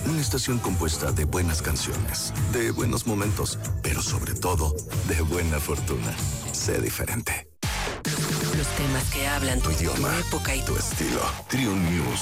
Una estación compuesta de buenas canciones, de buenos momentos, pero sobre todo, de buena fortuna. Sé diferente. Los temas que hablan Tu idioma, tu época y tu estilo. Trio News.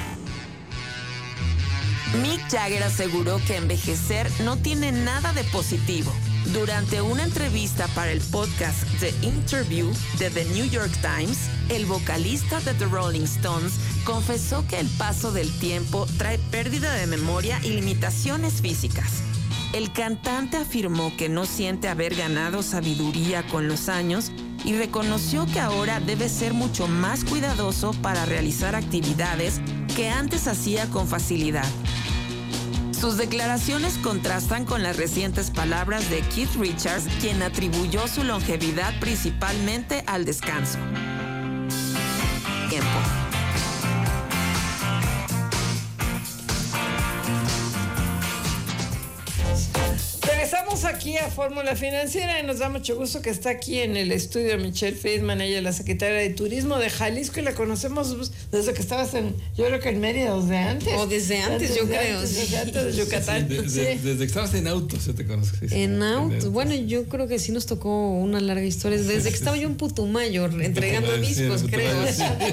Mick Jagger aseguró que envejecer no tiene nada de positivo. Durante una entrevista para el podcast The Interview de The New York Times, el vocalista de The Rolling Stones confesó que el paso del tiempo trae pérdida de memoria y limitaciones físicas. El cantante afirmó que no siente haber ganado sabiduría con los años y reconoció que ahora debe ser mucho más cuidadoso para realizar actividades que antes hacía con facilidad. Sus declaraciones contrastan con las recientes palabras de Keith Richards, quien atribuyó su longevidad principalmente al descanso. Tiempo. Regresamos aquí a Fórmula Financiera y nos da mucho gusto que está aquí en el estudio Michelle Friedman, ella es la secretaria de Turismo de Jalisco y la conocemos desde que estabas yo creo que en Mérida, desde antes. O desde antes, yo creo. Desde antes de Yucatán. Desde que estabas en autos, yo te conozco. Sí, en autos, bueno, yo creo que sí nos tocó una larga historia. Desde que estaba yo en Putumayo entregando discos, creo.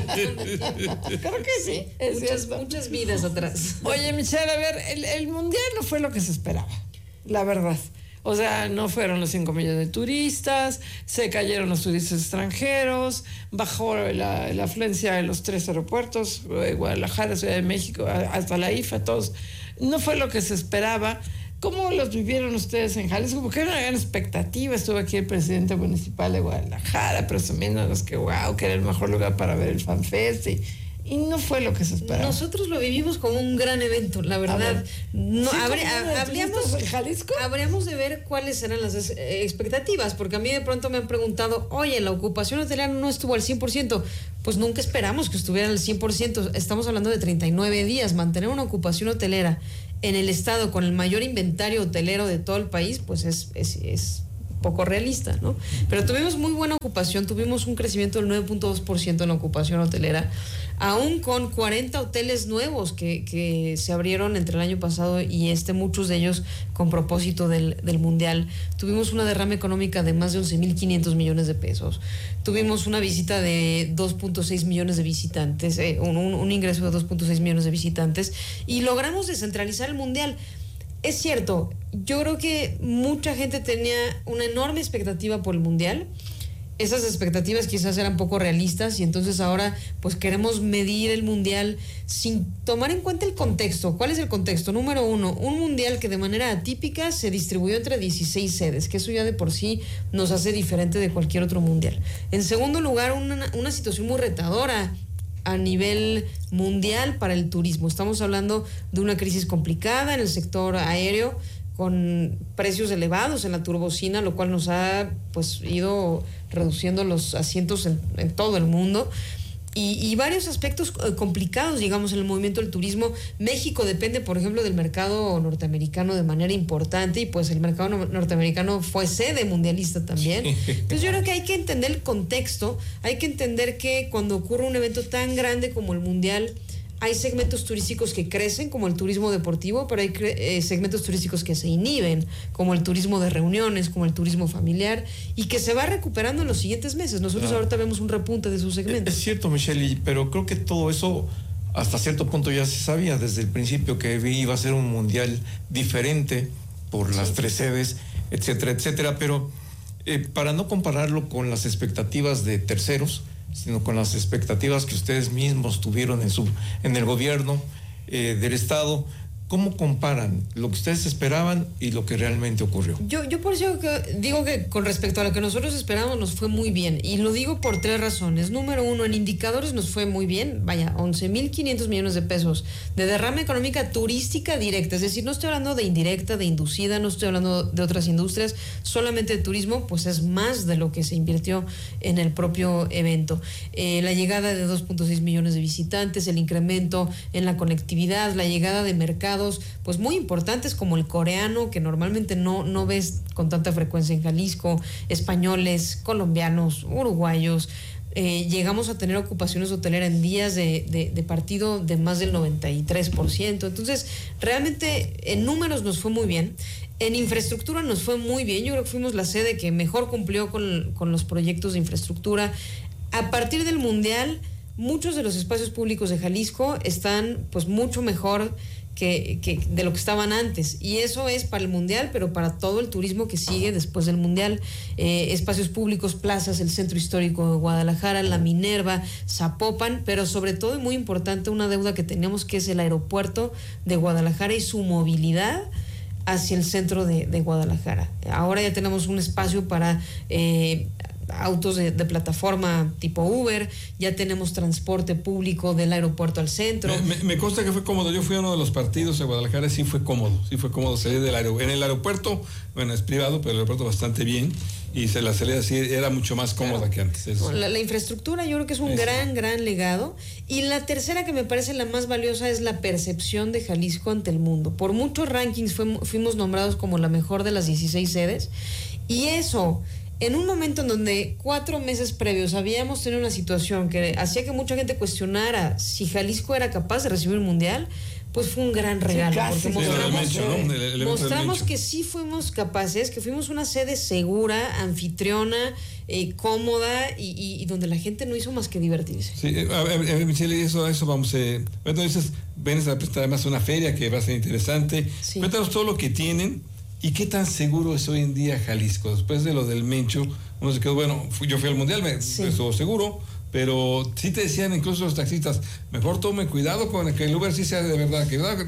Creo que sí, es cierto. Muchas vidas atrás. Oye, Michelle, a ver, el Mundial no fue lo que se esperaba, la verdad. O sea, no fueron los 5 millones de turistas, se cayeron los turistas extranjeros, bajó la afluencia de los 3 aeropuertos, Guadalajara, Ciudad de México, hasta la IFA, todos. No fue lo que se esperaba. ¿Cómo los vivieron ustedes en Jalisco? Porque era una gran expectativa. Estuvo aquí el presidente municipal de Guadalajara presumiéndonos que wow, que era el mejor lugar para ver el FanFest y no fue lo que se esperaba. Nosotros lo vivimos como un gran evento, la verdad. No, ¿Sí, habríamos de ver cuáles eran las expectativas, porque a mí de pronto me han preguntado, oye, la ocupación hotelera no estuvo al 100%. Pues nunca esperamos que estuviera al 100%. Estamos hablando de 39 días. Mantener una ocupación hotelera en el estado con el mayor inventario hotelero de todo el país, pues es poco realista, ¿no? Pero tuvimos muy buena ocupación, tuvimos un crecimiento del 9.2% en la ocupación hotelera, aún con 40 hoteles nuevos que se abrieron entre el año pasado y muchos de ellos con propósito del Mundial. Tuvimos una derrama económica de más de 11.500 millones de pesos. Tuvimos una visita de 2.6 millones de visitantes, un ingreso de 2.6 millones de visitantes, y logramos descentralizar el Mundial. Es cierto, yo creo que mucha gente tenía una enorme expectativa por el Mundial. Esas expectativas quizás eran poco realistas y entonces ahora pues queremos medir el Mundial sin tomar en cuenta el contexto. ¿Cuál es el contexto? Número 1, un Mundial que de manera atípica se distribuyó entre 16 sedes, que eso ya de por sí nos hace diferente de cualquier otro Mundial. En segundo lugar, una situación muy retadora a nivel mundial para el turismo. Estamos hablando de una crisis complicada en el sector aéreo, con precios elevados en la turbocina, lo cual nos ha pues ido reduciendo los asientos en todo el mundo. Y varios aspectos complicados, digamos, en el movimiento del turismo. México depende, por ejemplo, del mercado norteamericano de manera importante y pues el mercado norteamericano fue sede mundialista también. Entonces yo creo que hay que entender el contexto, hay que entender que cuando ocurre un evento tan grande como el Mundial, hay segmentos turísticos que crecen, como el turismo deportivo, pero hay segmentos turísticos que se inhiben, como el turismo de reuniones, como el turismo familiar, y que se va recuperando en los siguientes meses. Nosotros ahorita vemos un repunte de sus segmentos. Es cierto, Michelle, pero creo que todo eso hasta cierto punto ya se sabía desde el principio, que iba a ser un mundial diferente por las 3 sedes, etcétera, etcétera, pero para no compararlo con las expectativas de terceros, sino con las expectativas que ustedes mismos tuvieron en el gobierno del estado. ¿Cómo comparan lo que ustedes esperaban y lo que realmente ocurrió? Yo por eso digo que con respecto a lo que nosotros esperábamos nos fue muy bien, y lo digo por 3 razones. Número 1, en indicadores nos fue muy bien, 11.500 millones de pesos de derrama económica turística directa, es decir, no estoy hablando de indirecta, de inducida, no estoy hablando de otras industrias, solamente de turismo, pues es más de lo que se invirtió en el propio evento. La llegada de 2.6 millones de visitantes, el incremento en la conectividad, la llegada de mercados pues muy importantes como el coreano, que normalmente no ves con tanta frecuencia en Jalisco, españoles, colombianos, uruguayos, llegamos a tener ocupaciones hoteleras en días de partido de más del 93%. Entonces, realmente en números nos fue muy bien. En infraestructura nos fue muy bien. Yo creo que fuimos la sede que mejor cumplió con los proyectos de infraestructura. A partir del Mundial, muchos de los espacios públicos de Jalisco están pues mucho mejor que de lo que estaban antes, y eso es para el Mundial, pero para todo el turismo que sigue después del Mundial. Espacios públicos, plazas, el Centro Histórico de Guadalajara, la Minerva, Zapopan, pero sobre todo, y muy importante, una deuda que teníamos, que es el aeropuerto de Guadalajara y su movilidad hacia el centro de Guadalajara. Ahora ya tenemos un espacio para autos de plataforma tipo Uber, ya tenemos transporte público del aeropuerto al centro. Me consta que fue cómodo. Yo fui a uno de los partidos de Guadalajara, sí fue cómodo salir del aeropuerto. En el aeropuerto, bueno, es privado, pero el aeropuerto bastante bien, y la salida sí era mucho más cómoda que antes. La infraestructura yo creo que es un gran legado. Y la tercera, que me parece la más valiosa, es la percepción de Jalisco ante el mundo. Por muchos rankings fuimos nombrados como la mejor de las 16 sedes, y eso, en un momento en donde 4 meses previos habíamos tenido una situación que hacía que mucha gente cuestionara si Jalisco era capaz de recibir un mundial, pues fue un gran regalo. Sí, porque mostramos que sí fuimos capaces, que fuimos una sede segura, anfitriona, cómoda, y donde la gente no hizo más que divertirse. Sí, a ver, Michelle, eso vamos. Entonces, vienes a presentar además una feria que va a ser interesante. Sí. Cuéntanos todo lo que tienen. ¿Y qué tan seguro es hoy en día Jalisco? Después de lo del Mencho, uno se quedó, bueno, yo fui al Mundial, estuvo seguro, pero sí te decían incluso los taxistas, mejor tome cuidado con que el Uber sí sea de verdad.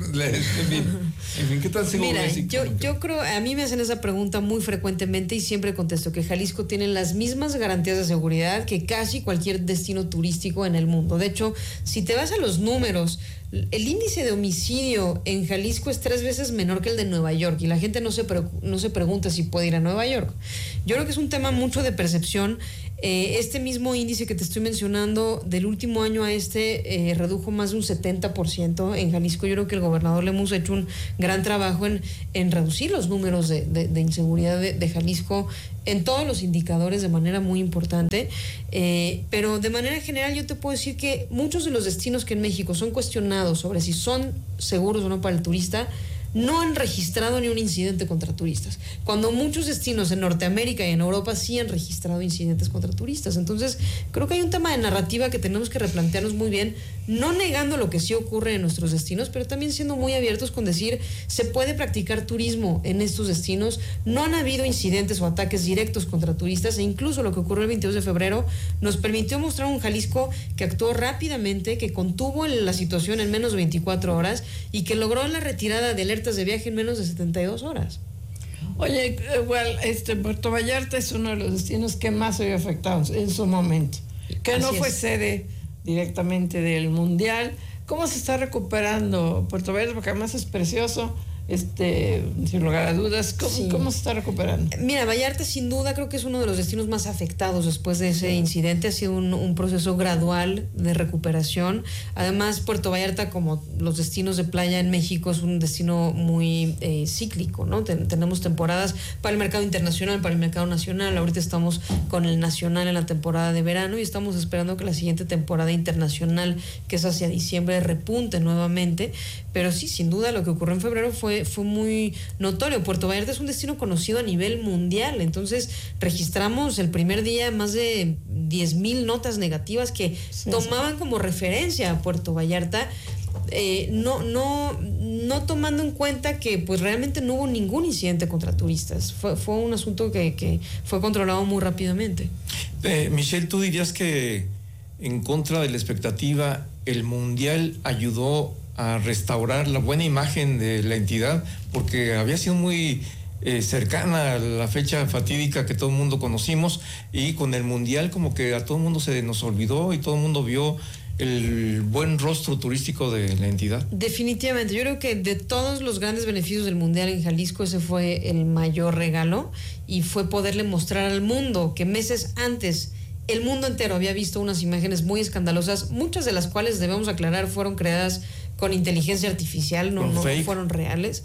En fin, ¿qué tan seguro es? Mira, yo creo, a mí me hacen esa pregunta muy frecuentemente y siempre contesto que Jalisco tiene las mismas garantías de seguridad que casi cualquier destino turístico en el mundo. De hecho, si te vas a los números, el índice de homicidio en Jalisco es 3 veces menor que el de Nueva York, y la gente no se pregunta si puede ir a Nueva York. Yo creo que es un tema mucho de percepción. Este mismo índice que te estoy mencionando, del último año a redujo más de un 70% en Jalisco. Yo creo que el gobernador le hemos hecho un gran trabajo en reducir los números de inseguridad de Jalisco en todos los indicadores de manera muy importante, pero de manera general yo te puedo decir que muchos de los destinos que en México son cuestionados sobre si son seguros o no para el turista, no han registrado ni un incidente contra turistas, cuando muchos destinos en Norteamérica y en Europa sí han registrado incidentes contra turistas. Entonces, creo que hay un tema de narrativa que tenemos que replantearnos muy bien, no negando lo que sí ocurre en nuestros destinos, pero también siendo muy abiertos con decir, se puede practicar turismo en estos destinos, no han habido incidentes o ataques directos contra turistas, e incluso lo que ocurrió el 22 de febrero nos permitió mostrar un Jalisco que actuó rápidamente, que contuvo la situación en menos de 24 horas y que logró la retirada de alertas de viaje en menos de 72 horas. Oye, Puerto Vallarta es uno de los destinos que más se vio afectado en su momento, que no fue sede directamente del Mundial. ¿Cómo se está recuperando Puerto Vallarta? Porque además es precioso, sin lugar a dudas. ¿Cómo se está recuperando? Mira, Vallarta sin duda creo que es uno de los destinos más afectados después de ese incidente. Ha sido un proceso gradual de recuperación. Además, Puerto Vallarta, como los destinos de playa en México, es un destino muy cíclico, ¿no? Tenemos temporadas para el mercado internacional, para el mercado nacional. Ahorita estamos con el nacional en la temporada de verano y estamos esperando que la siguiente temporada internacional, que es hacia diciembre, repunte nuevamente. Pero sí, sin duda, lo que ocurrió en febrero fue muy notorio. Puerto Vallarta es un destino conocido a nivel mundial, entonces registramos el primer día más de 10,000 notas negativas que tomaban como referencia a Puerto Vallarta, no tomando en cuenta que pues realmente no hubo ningún incidente contra turistas. Fue un asunto que fue controlado muy rápidamente. Michelle, ¿tú dirías que en contra de la expectativa el Mundial ayudó a restaurar la buena imagen de la entidad? Porque había sido muy cercana a la fecha fatídica que todo el mundo conocimos, y con el Mundial como que a todo el mundo se nos olvidó y todo el mundo vio el buen rostro turístico de la entidad. Definitivamente, yo creo que de todos los grandes beneficios del Mundial en Jalisco, ese fue el mayor regalo, y fue poderle mostrar al mundo que meses antes el mundo entero había visto unas imágenes muy escandalosas, muchas de las cuales, debemos aclarar, fueron creadas con inteligencia artificial, no fueron reales.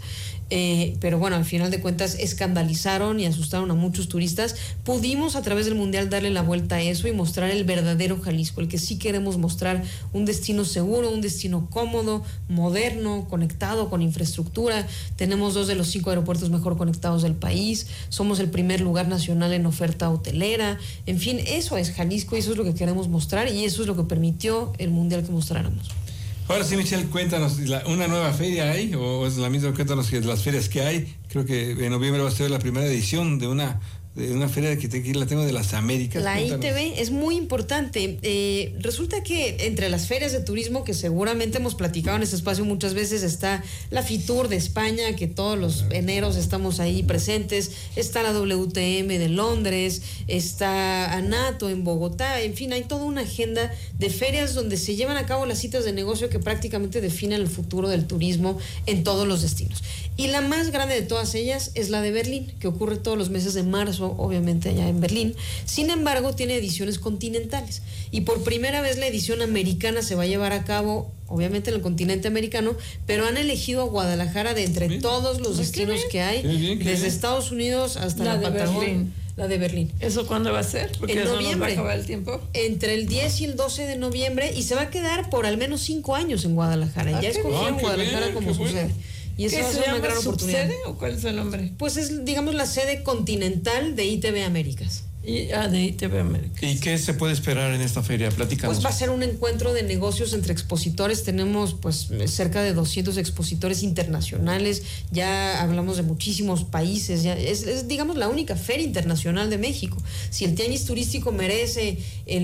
Pero bueno, al final de cuentas escandalizaron y asustaron a muchos turistas. Pudimos a través del Mundial darle la vuelta a eso y mostrar el verdadero Jalisco, el que sí queremos mostrar, un destino seguro, un destino cómodo, moderno, conectado con infraestructura. Tenemos 2 de los 5 aeropuertos mejor conectados del país, somos el primer lugar nacional en oferta hotelera. En fin, eso es Jalisco y eso es lo que queremos mostrar y eso es lo que permitió el Mundial que mostráramos. Ahora sí, Michelle, cuéntanos, ¿una nueva feria hay o es la misma? Cuéntanos las ferias que hay. Creo que en noviembre va a ser la primera edición de una feria que la tengo de las Américas. La ITB es muy importante. Resulta que entre las ferias de turismo, que seguramente hemos platicado en este espacio muchas veces, está la FITUR de España, que todos los eneros estamos ahí presentes, está la WTM de Londres, está ANATO en Bogotá, en fin, hay toda una agenda de ferias donde se llevan a cabo las citas de negocio que prácticamente definen el futuro del turismo en todos los destinos. Y la más grande de todas ellas es la de Berlín, que ocurre todos los meses de marzo, obviamente allá en Berlín. Sin embargo, tiene ediciones continentales. Y por primera vez la edición americana se va a llevar a cabo, obviamente en el continente americano, pero han elegido a Guadalajara de entre todos los destinos que hay, desde Estados Unidos hasta la Patagonia. La de Berlín. ¿Eso cuándo va a ser? Porque en eso noviembre. Nos va a acabar el tiempo. Entre el 10 y el 12 de noviembre y se va a quedar por al menos 5 años en Guadalajara. Ya escogieron Guadalajara como su sede. Y eso va a ser una gran oportunidad. ¿Subsede o cuál es el nombre? Pues es, digamos, la sede continental de ITB Américas. De ITB Américas. ¿Y qué se puede esperar en esta feria? Platícanos. Pues va a ser un encuentro de negocios entre expositores. Tenemos pues cerca de 200 expositores internacionales. Ya hablamos de muchísimos países. Ya es digamos la única feria internacional de México. Si el tianguis turístico merece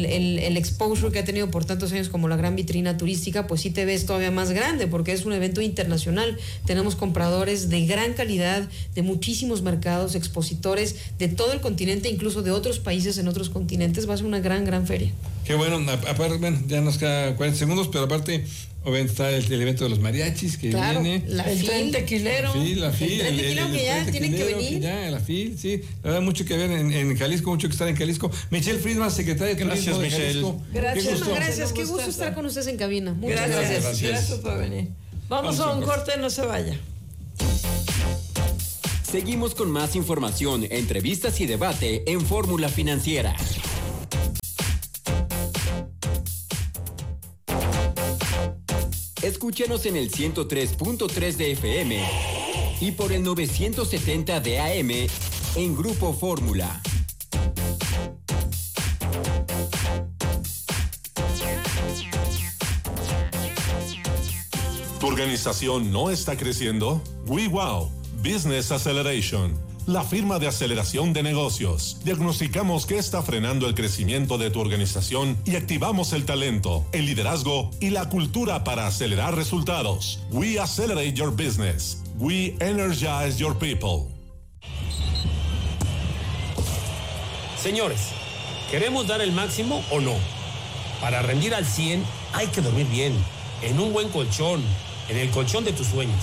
el exposure que ha tenido por tantos años como la gran vitrina turística, pues ITB es todavía más grande porque es un evento internacional. Tenemos compradores de gran calidad de muchísimos mercados, expositores de todo el continente, incluso de otros países en otros continentes. Va a ser una gran feria. Qué bueno. Aparte, bueno, ya nos queda 40 segundos, pero aparte obviamente está el evento de los mariachis que viene. El tren tequilero. La FIL. El tren tequilero que ya tienen que venir. La FIL, sí. La verdad, mucho que ver en Jalisco, mucho que estar en Jalisco. Michelle Friedman, secretaria de Turismo de Jalisco. Gracias. Qué gusto estar con ustedes en cabina. Muchas gracias. Gracias por venir. Vamos a un corte, no se vaya. Seguimos con más información, entrevistas y debate en Fórmula Financiera. Escúchanos en el 103.3 de FM y por el 970 de AM en Grupo Fórmula. ¿Tu organización no está creciendo? WeWow Business Acceleration, la firma de aceleración de negocios. Diagnosticamos qué está frenando el crecimiento de tu organización y activamos el talento, el liderazgo y la cultura para acelerar resultados. We accelerate your business. We energize your people. Señores, ¿queremos dar el máximo o no? Para rendir al 100 hay que dormir bien, en un buen colchón, en el colchón de tus sueños.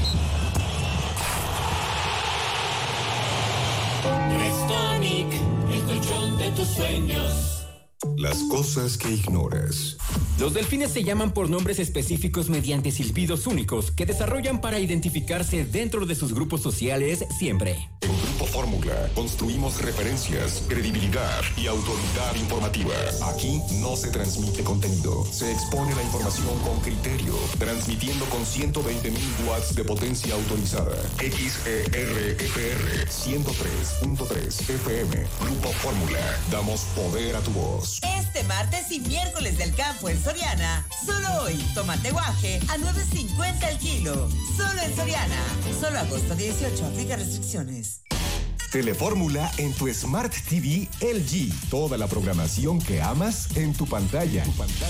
Restonic, el colchón de tus sueños. Las cosas que ignoras. Los delfines se llaman por nombres específicos mediante silbidos únicos que desarrollan para identificarse dentro de sus grupos sociales siempre. En Grupo Fórmula construimos referencias, credibilidad y autoridad informativa. Aquí no se transmite contenido, se expone la información con criterio, transmitiendo con 120.000 watts de potencia autorizada. XERFR 103.3 FM. Grupo Fórmula. Damos poder a tu voz. Este martes y miércoles del campo en Soriana. Solo hoy, tomate guaje a $9.50 el kilo. Solo en Soriana. Solo agosto 18. Aplica restricciones. Telefórmula en tu Smart TV LG. Toda la programación que amas en tu pantalla.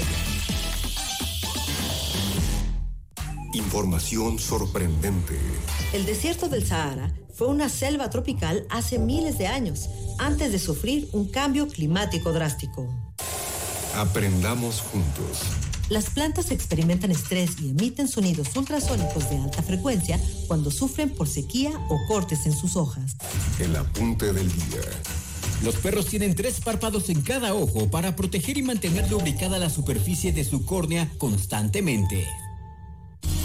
Información sorprendente. El desierto del Sahara fue una selva tropical hace miles de años, antes de sufrir un cambio climático drástico. Aprendamos juntos. Las plantas experimentan estrés y emiten sonidos ultrasónicos de alta frecuencia cuando sufren por sequía o cortes en sus hojas. El apunte del día. Los perros tienen 3 párpados en cada ojo para proteger y mantener lubricada la superficie de su córnea constantemente.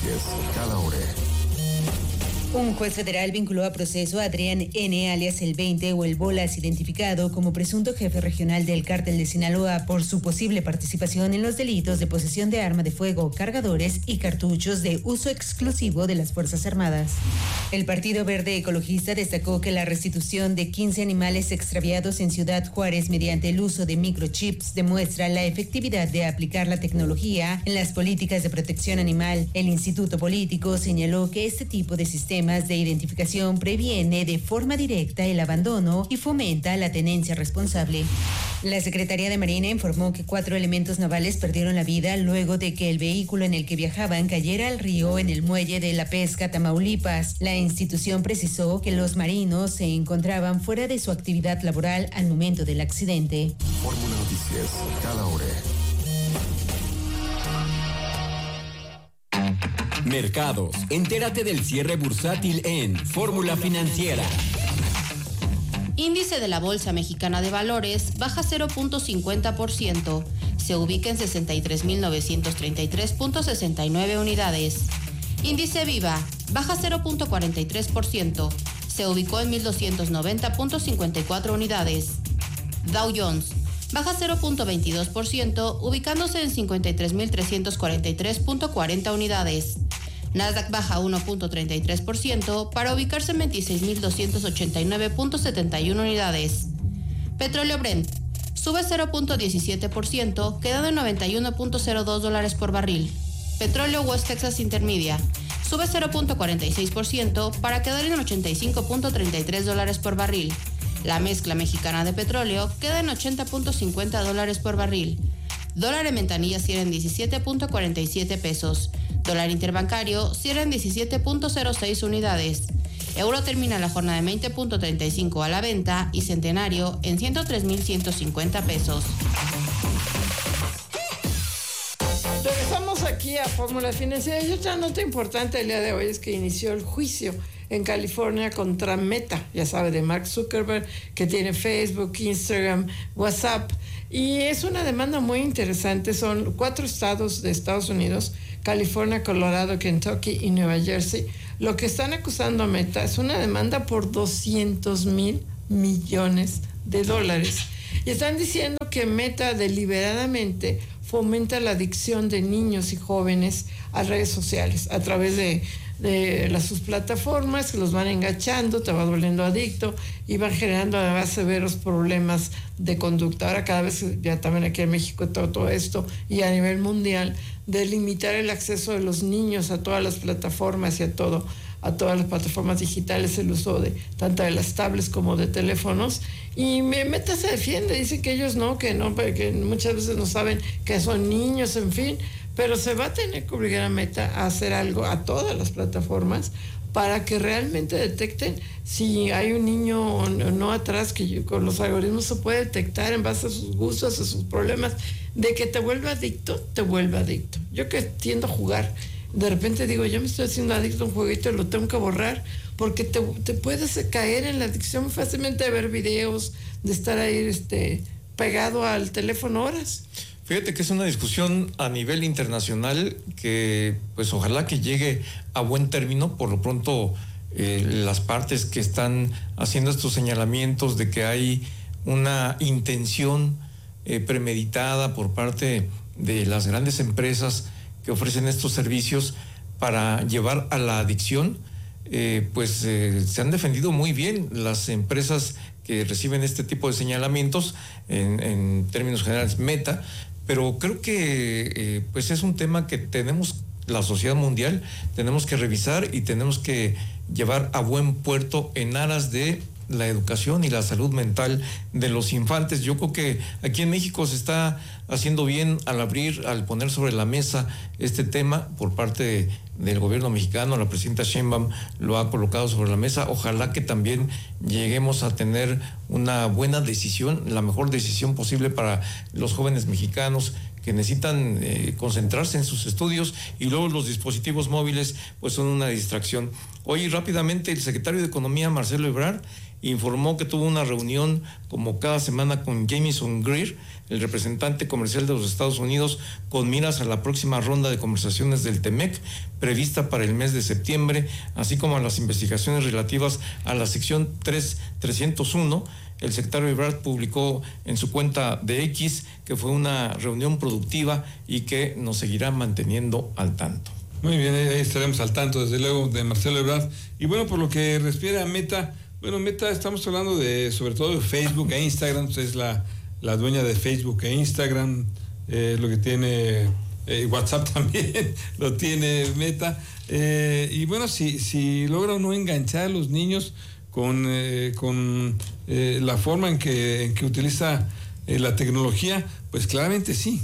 noticias cada hora. Un juez federal vinculó a proceso a Adrián N., alias El 20 o El Bolas, identificado como presunto jefe regional del cártel de Sinaloa por su posible participación en los delitos de posesión de arma de fuego, cargadores y cartuchos de uso exclusivo de las Fuerzas Armadas. El Partido Verde Ecologista destacó que la restitución de 15 animales extraviados en Ciudad Juárez mediante el uso de microchips demuestra la efectividad de aplicar la tecnología en las políticas de protección animal. El Instituto Político señaló que este tipo de sistemas de identificación previene de forma directa el abandono y fomenta la tenencia responsable. La Secretaría de Marina informó que 4 elementos navales perdieron la vida luego de que el vehículo en el que viajaban cayera al río en el muelle de La Pesca, Tamaulipas. La institución precisó que los marinos se encontraban fuera de su actividad laboral al momento del accidente. Fórmula Noticias, cada hora. Mercados. Entérate del cierre bursátil en Fórmula Financiera. Índice de la Bolsa Mexicana de Valores baja 0.50%. Se ubica en 63.933.69 unidades. Índice Viva baja 0.43%. Se ubicó en 1.290.54 unidades. Dow Jones baja 0.22%, ubicándose en 53.343.40 unidades. Nasdaq baja 1.33% para ubicarse en 26.289.71 unidades. Petróleo Brent sube 0.17%, quedando en $91.02 por barril. Petróleo West Texas Intermedia sube 0.46% para quedar en $85.33 por barril. La mezcla mexicana de petróleo queda en $80.50 por barril. Dólar en ventanilla cierra en 17.47 pesos. Dólar interbancario cierra en 17.06 unidades. Euro termina la jornada en 20.35 a la venta y centenario en 103.150 pesos. Regresamos aquí a Fórmula Financiera y otra nota importante el día de hoy es que inició el juicio en California contra Meta, ya sabe, de Mark Zuckerberg, que tiene Facebook, Instagram, WhatsApp, y es una demanda muy interesante. Son 4 estados de Estados Unidos, California, Colorado, Kentucky y Nueva Jersey. Lo que están acusando a Meta es una demanda por $200,000 millones. Y están diciendo que Meta deliberadamente fomenta la adicción de niños y jóvenes a redes sociales a través de sus plataformas, que los van enganchando, te va volviendo adicto y van generando además severos problemas de conducta. Ahora cada vez, ya también aquí en México todo esto y a nivel mundial, de limitar el acceso de los niños a todas las plataformas y a todas las plataformas digitales, el uso de tanto de las tablets como de teléfonos. Y Meta se defiende, dice que ellos que muchas veces no saben que son niños, en fin, pero se va a tener que obligar a Meta a hacer algo a todas las plataformas para que realmente detecten si hay un niño o no atrás, que con los algoritmos se puede detectar en base a sus gustos, a sus problemas, de que te vuelve adicto. Yo que tiendo a jugar, de repente digo, yo me estoy haciendo adicto a un jueguito y lo tengo que borrar, porque te puedes caer en la adicción fácilmente de ver videos, de estar ahí pegado al teléfono horas. Fíjate que es una discusión a nivel internacional que pues ojalá que llegue a buen término. Por lo pronto las partes que están haciendo estos señalamientos de que hay una intención premeditada por parte de las grandes empresas que ofrecen estos servicios para llevar a la adicción, se han defendido muy bien las empresas que reciben este tipo de señalamientos, en términos generales Meta, pero creo que es un tema que la sociedad mundial tenemos que revisar y tenemos que llevar a buen puerto en aras de la educación y la salud mental de los infantes. Yo creo que aquí en México se está haciendo bien al poner sobre la mesa este tema por parte del gobierno mexicano. La presidenta Sheinbaum lo ha colocado sobre la mesa. Ojalá que también lleguemos a tener una buena decisión, la mejor decisión posible para los jóvenes mexicanos que necesitan concentrarse en sus estudios, y luego los dispositivos móviles pues son una distracción. Hoy rápidamente el secretario de Economía, Marcelo Ebrard, informó que tuvo una reunión como cada semana con Jamieson Greer, el representante comercial de los Estados Unidos, con miras a la próxima ronda de conversaciones del TEMEC, prevista para el mes de septiembre, así como a las investigaciones relativas a la sección 301. El secretario Ebrard publicó en su cuenta de X que fue una reunión productiva y que nos seguirá manteniendo al tanto. Muy bien, ahí estaremos al tanto, desde luego, de Marcelo Ebrard. Y bueno, por lo que refiere a Meta, Meta, estamos hablando sobre todo de Facebook e Instagram. Es la dueña de Facebook e Instagram, lo que tiene WhatsApp también, lo tiene Meta. Y bueno, si logra no enganchar a los niños con la forma en que utiliza la tecnología, pues claramente sí.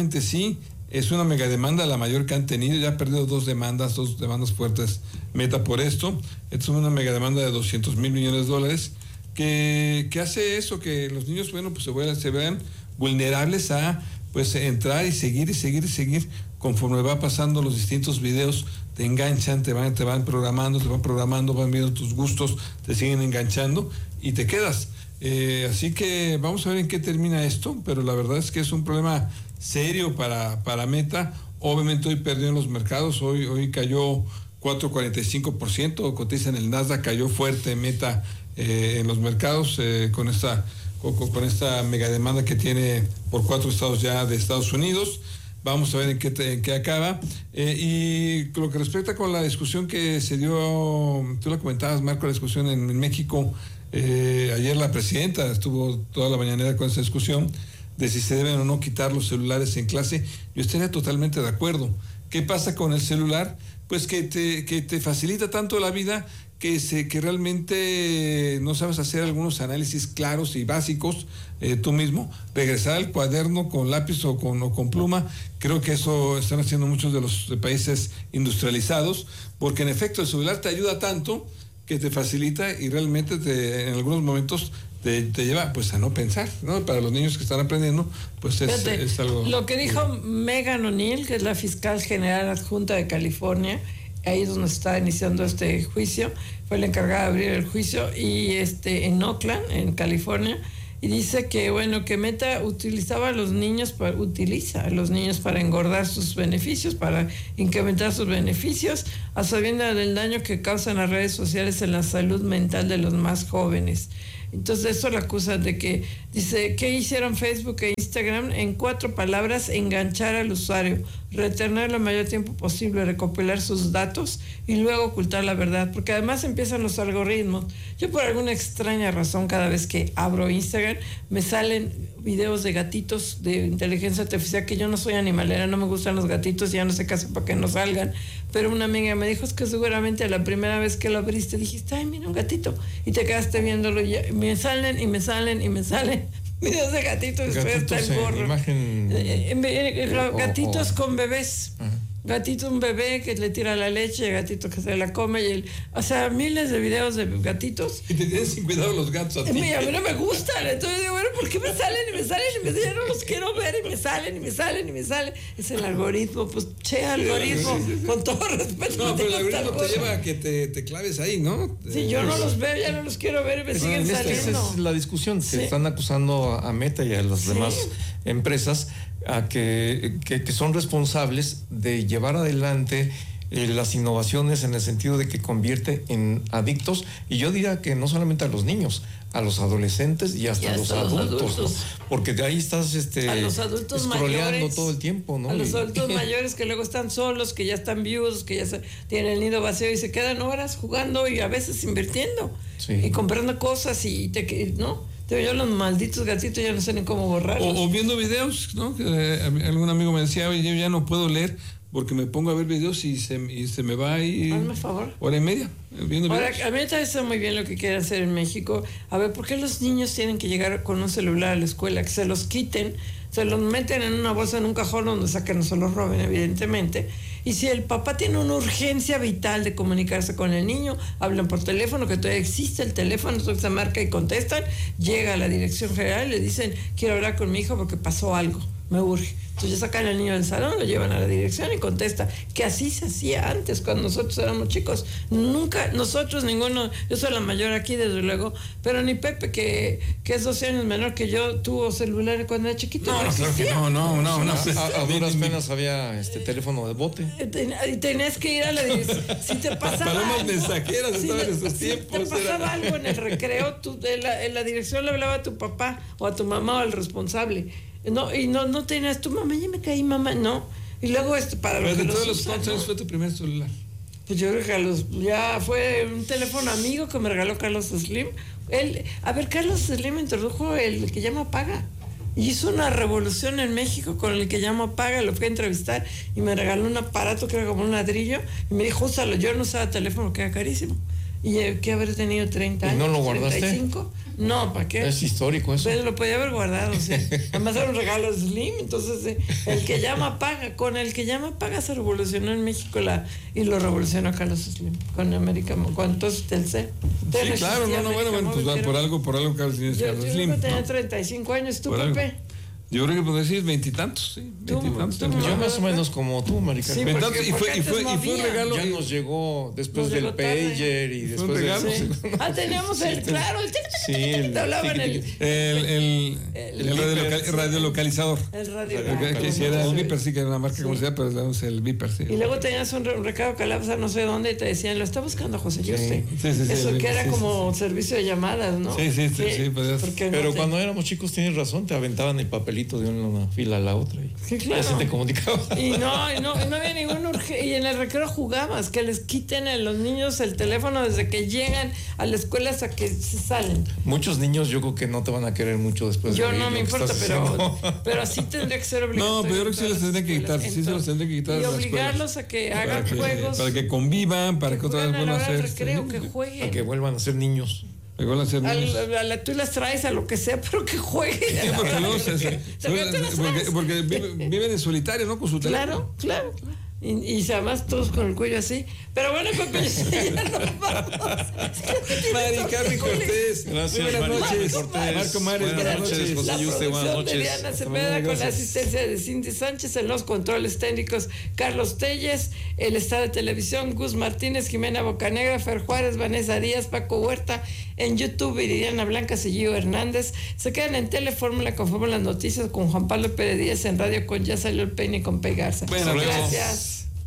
Es una mega demanda, la mayor que han tenido. Ya ha perdido dos demandas fuertes Meta por esto. Es una mega demanda de $200 mil millones que hace eso, que los niños, pues se vean vulnerables a pues entrar y seguir conforme va pasando los distintos videos. Te enganchan, te van programando, van viendo tus gustos, te siguen enganchando y te quedas. Así que vamos a ver en qué termina esto, pero la verdad es que es un problema serio para Meta. Obviamente hoy perdió en los mercados, hoy cayó 4.45%, cotiza en el Nasdaq, cayó fuerte Meta en los mercados con esta mega demanda que tiene por 4 estados ya de Estados Unidos. Vamos a ver en qué acaba. Y lo que respecta con la discusión que se dio, tú la comentabas, Marco, la discusión en México. Ayer la presidenta estuvo toda la mañanera con esa discusión de si se deben o no quitar los celulares en clase. Yo estaría totalmente de acuerdo. ¿Qué pasa con el celular? Pues que te facilita tanto la vida que realmente no sabes hacer algunos análisis claros y básicos tú mismo. Regresar al cuaderno con lápiz o con pluma, creo que eso están haciendo muchos de los países industrializados, porque en efecto el celular te ayuda tanto que te facilita y realmente en algunos momentos te lleva pues a no pensar, ¿no? Para los niños que están aprendiendo, pues es algo... Lo que dijo Megan O'Neill, que es la fiscal general adjunta de California, ahí es donde se está iniciando este juicio, fue la encargada de abrir el juicio, y en Oakland, en California, y dice que que Meta utiliza a los niños para engordar sus beneficios, para incrementar sus beneficios, a sabiendas del daño que causan las redes sociales en la salud mental de los más jóvenes. Entonces eso la acusa de que, dice, ¿qué hicieron Facebook e Instagram? En 4 palabras: enganchar al usuario, retenerlo el mayor tiempo posible, recopilar sus datos y luego ocultar la verdad, porque además empiezan los algoritmos. Yo por alguna extraña razón, cada vez que abro Instagram me salen videos de gatitos de inteligencia artificial, que yo no soy animalera, no me gustan los gatitos, ya no sé qué hacer para que no salgan, pero una amiga me dijo, es que seguramente la primera vez que lo abriste dijiste, ay, mira un gatito, y te quedaste viéndolo, y me salen videos de gatitos, hasta el gorro. Gatitos con bebés. Uh-huh. Gatito, un bebé que le tira la leche, gatito que se la come, miles de videos de gatitos. Y te tienen sin cuidado los gatos a ti. A mí no me gustan, entonces digo, ¿por qué me salen? Ya no los quiero ver, y me salen. Es el algoritmo, pues, algoritmo, sí. Con todo respeto. No, pero el algoritmo te lleva a que te claves ahí, ¿no? Sí, yo no los veo, ya no los quiero ver y me siguen saliendo. Esa es la discusión, que están acusando a Meta y a las demás empresas a que son responsables de llevar adelante las innovaciones, en el sentido de que convierte en adictos, y yo diría que no solamente a los niños, a los adolescentes y hasta los adultos, ¿no? Porque de ahí estás a los adultos scrolleando mayores, todo el tiempo, ¿no? A los adultos mayores que luego están solos, que ya están viudos, que ya tienen el nido vacío y se quedan horas jugando y a veces invirtiendo y comprando cosas ¿no? Yo los malditos gatitos ya no sé ni cómo borrarlos. O viendo videos, ¿no? Algún amigo me decía, oye, yo ya no puedo leer porque me pongo a ver videos y se me va ahí. Hazme favor. Hora y media viendo videos. Ahora, a mí me parece muy bien lo que quieren hacer en México. A ver, ¿por qué los niños tienen que llegar con un celular a la escuela? Que se los quiten, se los meten en una bolsa, en un cajón donde saquen, no se los roben, evidentemente. Y si el papá tiene una urgencia vital de comunicarse con el niño, hablan por teléfono, que todavía existe el teléfono, entonces se marca y contestan, llega a la dirección general y le dicen, quiero hablar con mi hijo porque pasó algo, me urge. Entonces ya sacan al niño del salón, lo llevan a la dirección y contesta que así se hacía antes, cuando nosotros éramos chicos. Nunca, nosotros, ninguno, yo soy la mayor aquí, desde luego, pero ni Pepe, que es 12 años menor que yo, tuvo celular cuando era chiquito. No, claro que no. A duras penas había teléfono de bote. Y tenías que ir a la dirección. Si te pasaba palomas mensajeras estaban en esos si tiempos. te pasaba algo en el recreo, en la dirección le hablaba a tu papá o a tu mamá o al responsable. No tenías, tu mamá, ya me caí, mamá, no. Y luego para los que todos los ¿cuántos años fue tu primer celular? Pues yo creo que ya fue un teléfono amigo que me regaló Carlos Slim. Carlos Slim introdujo el que llama Paga. Y hizo una revolución en México con el que llama Paga. Lo fui a entrevistar y me regaló un aparato que era como un ladrillo. Y me dijo, úsalo. Yo no usaba teléfono, que era carísimo. Y que haber tenido 30 años. ¿Y no lo guardaste? 35. No, ¿para qué? Es histórico eso. Pues lo podía haber guardado, sí. Además era un regalo Slim, entonces el que llama Paga, con el que llama Paga se revolucionó en México y lo revolucionó Carlos Slim, con América, con entonces Telcel. Sí, claro, bueno, pues por algo Carlos Slim. Yo tenía 35 años, ¿tú, Pepe? Yo creo que puedo decir 20 y tantos, sí. 20 y tantos. Yo más o menos como tú, Marica. Sí, y fue un regalo. Ya nos llegó después del pager y después del regalo. Teníamos claro, el hablaban el radiolocalizador. El radiolocalizador. Que si era el Viper, sí que era una marca comercial, pero es el Viper, sí. Y luego tenías un recado que hablabas a no sé dónde y te decían, lo está buscando José Juste. Eso que era como servicio de llamadas, ¿no? Sí. Pero cuando éramos chicos, tienes razón, te aventaban el papelito de una fila a la otra y así te comunicabas. Y no había ningún y en el recreo jugabas, que les quiten a los niños el teléfono desde que llegan a la escuela hasta que se salen. Muchos niños yo creo que no te van a querer mucho después. Yo no me importa, pero así tendría que ser obligatorio. No, pero yo creo que sí les tendría que quitar, sí se los tendría que quitar. Y obligarlos a que hagan juegos. Para que convivan, para que otra vez vuelvan a hacer. Recreo, que jueguen. Para que vuelvan a ser niños. Tú las traes a lo que sea, pero que jueguen. Porque viven en solitario, ¿no? Con su teléfono. Claro. Y además todos con el cuello así. Pero bueno, Pepe, ya nos vamos. Mari Carmen Cortés. Gracias, buenas noches. Cortés. Marco Mares, buenas noches. José Yuste, buenas noches. Diana Cepeda, con la asistencia de Cindy Sánchez, en los controles técnicos Carlos Telles, el estado de televisión Gus Martínez, Jimena Bocanegra, Fer Juárez, Vanessa Díaz, Paco Huerta, en YouTube Viridiana Blancas y Gio Hernández. Se quedan en Telefórmula con Fórmula Noticias con Juan Pablo Pérez Díaz, en Radio con Ya Salió el Peine con Pei Garza. Bueno, gracias.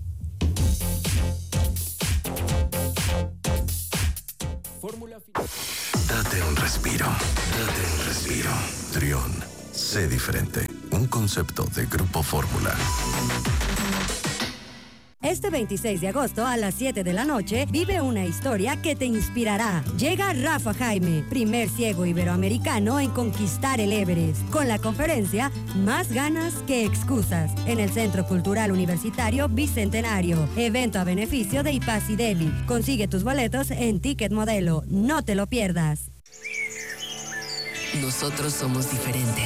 Date un respiro. Trión, sé diferente. Un concepto de Grupo Fórmula. Este 26 de agosto a las 7 de la noche vive una historia que te inspirará. Llega Rafa Jaime, primer ciego iberoamericano en conquistar el Everest, con la conferencia Más ganas que excusas, en el Centro Cultural Universitario Bicentenario. Evento a beneficio de IPAS y DEVI. Consigue tus boletos en Ticket Modelo. No te lo pierdas. Nosotros somos diferentes.